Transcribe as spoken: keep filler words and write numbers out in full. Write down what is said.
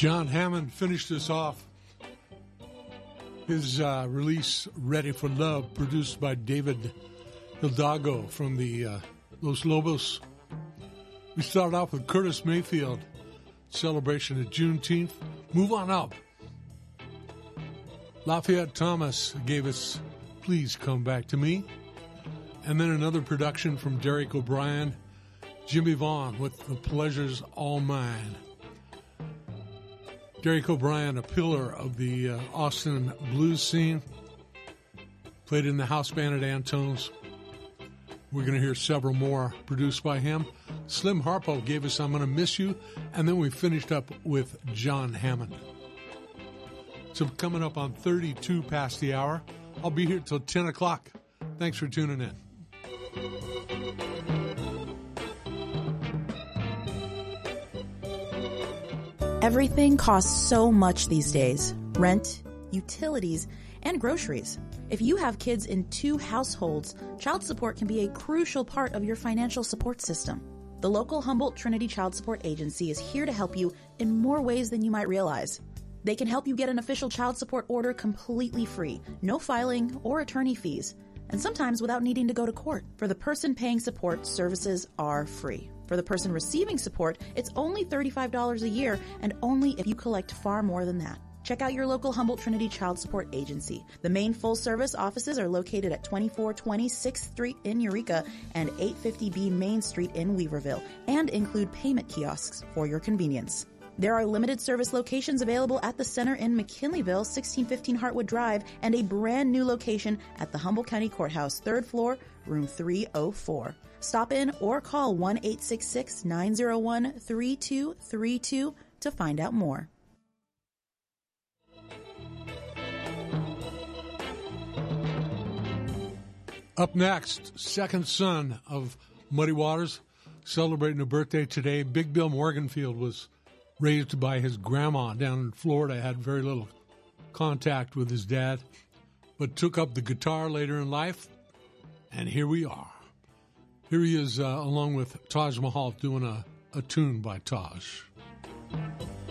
John Hammond finished this off. His uh, release, Ready for Love, produced by David Hidalgo from the uh, Los Lobos. We started off with Curtis Mayfield, celebration of Juneteenth. Move on up. Lafayette Thomas gave us Please Come Back to Me. And then another production from Derek O'Brien, Jimmy Vaughn with The Pleasure's All Mine. Derek O'Brien, a pillar of the uh, Austin blues scene, played in the house band at Antone's. We're going to hear several more produced by him. Slim Harpo gave us I'm Gonna Miss You, and then we finished up with John Hammond. So coming up on thirty-two past the hour, I'll be here till ten o'clock. Thanks for tuning in. Everything costs so much these days. Rent, utilities, and groceries. If you have kids in two households, child support can be a crucial part of your financial support system. The local Humboldt Trinity Child Support Agency is here to help you in more ways than you might realize. They can help you get an official child support order completely free, no filing or attorney fees, and sometimes without needing to go to court. For the person paying support, services are free. For the person receiving support, it's only thirty-five dollars a year, and only if you collect far more than that. Check out your local Humboldt Trinity Child Support Agency. The main full-service offices are located at twenty-four twenty sixth Street in Eureka and eight fifty B Main Street in Weaverville, and include payment kiosks for your convenience. There are limited service locations available at the center in McKinleyville, sixteen fifteen Hartwood Drive, and a brand new location at the Humboldt County Courthouse, third floor, room three oh four. Stop in or call one eight six six, nine oh one, three two three two to find out more. Up next, second son of Muddy Waters, celebrating a birthday today. Big Bill Morganfield was raised by his grandma down in Florida, had very little contact with his dad, but took up the guitar later in life, and here we are. Here he is, uh, along with Taj Mahal, doing a, a tune by Taj.